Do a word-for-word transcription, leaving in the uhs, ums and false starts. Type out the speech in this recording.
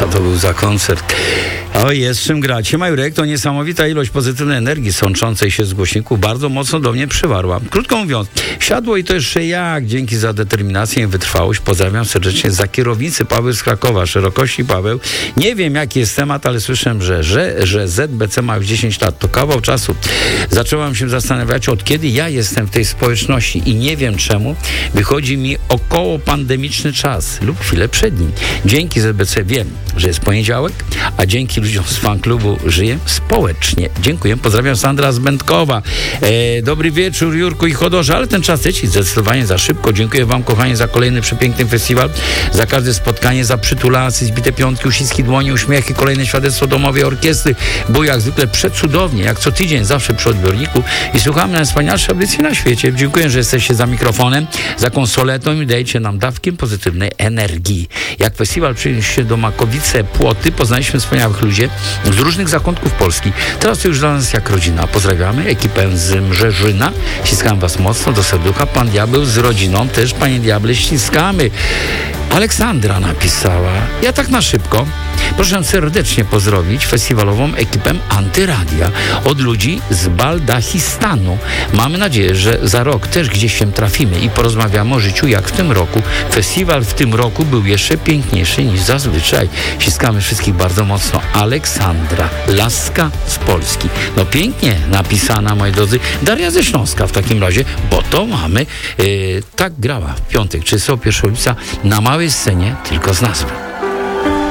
Co to był za koncert? O, jest czym grać. Siema Jurek, to niesamowita ilość pozytywnej energii sączącej się z głośników bardzo mocno do mnie przywarła. Krótko mówiąc, siadło i to jeszcze jak. Dzięki za determinację i wytrwałość. Pozdrawiam serdecznie za kierownicy Paweł z Krakowa. Szerokości Paweł. Nie wiem jaki jest temat, ale słyszę, że, że, że Z B C ma już dziesięć lat. To kawał czasu. Zacząłem się zastanawiać, od kiedy ja jestem w tej społeczności i nie wiem czemu. Wychodzi mi około pandemiczny czas lub chwilę przed nim. Dzięki Z B C wiem, że jest poniedziałek, a dzięki ludziom z fanklubu żyję społecznie. Dziękuję. Pozdrawiam, Sandra z Będkowa. E, dobry wieczór, Jurku i Chodorze, ale ten czas leci zdecydowanie za szybko. Dziękuję wam, kochani, za kolejny przepiękny festiwal, za każde spotkanie, za przytulasy, zbite piątki, uściski dłoni, uśmiechy, kolejne świadectwo domowej orkiestry. Było jak zwykle przecudownie, jak co tydzień, zawsze przy odbiorniku i słuchamy najwspanialszej audycji na świecie. Dziękuję, że jesteście za mikrofonem, za konsoletą i dajecie nam dawkiem pozytywnej energii. Jak festiwal przyniósł się do Makowice, Płoty, poznaliśmy wspaniałych ludzi z różnych zakątków Polski. Teraz to już dla nas jak rodzina. Pozdrawiamy ekipę z Mrzeżyna. Ściskam was mocno do serducha. Pan Diabeł z rodziną też, panie Diable, ściskamy. Aleksandra napisała. Ja tak na szybko. Proszę serdecznie pozdrowić festiwalową ekipę Antyradia od ludzi z Baldachistanu. Mamy nadzieję, że za rok też gdzieś się trafimy i porozmawiamy o życiu jak w tym roku. Festiwal w tym roku był jeszcze piękniejszy niż zazwyczaj. Ściskamy wszystkich bardzo mocno. Aleksandra, laska z Polski. No pięknie napisana, moi drodzy. Daria ze Śląska w takim razie, bo to mamy. Yy, tak grała w piątek, trzydziestego pierwszego lipca na małej scenie, tylko z nazwy.